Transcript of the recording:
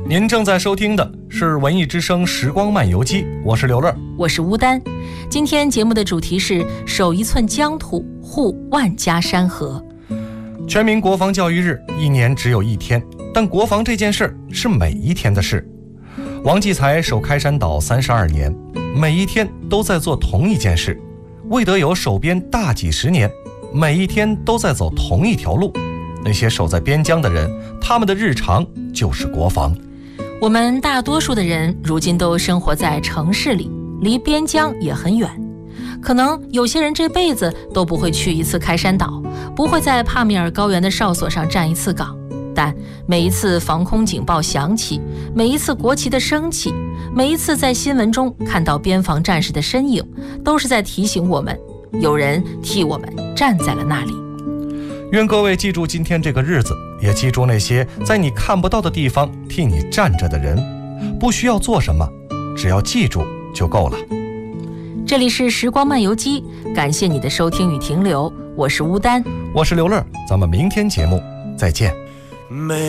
您正在收听的是文艺之声时光漫游记，我是刘乐， 我是乌丹。今天节目的主题是守一寸疆土，护万家山河。 全民国防教育日一年只有一天，但国防这件事是每一天的事。王继才守开山岛32年，每一天都在做同一件事。魏德友守边大几十年，每一天都在走同一条路。那些守在边疆的人，他们的日常就是国防。 我们大多数的人如今都生活在城市里，离边疆也很远。可能有些人这辈子都不会去一次开山岛，不会在帕米尔高原的哨所上站一次岗。但每一次防空警报响起，每一次国旗的升起，每一次在新闻中看到边防战士的身影，都是在提醒我们，有人替我们站在了那里。 愿各位记住今天这个日子，也记住那些在你看不到的地方替你站着的人。不需要做什么，只要记住就够了。 这里是时光漫游记，感谢你的收听与停留，我是乌丹， 我是刘乐，咱们明天节目再见。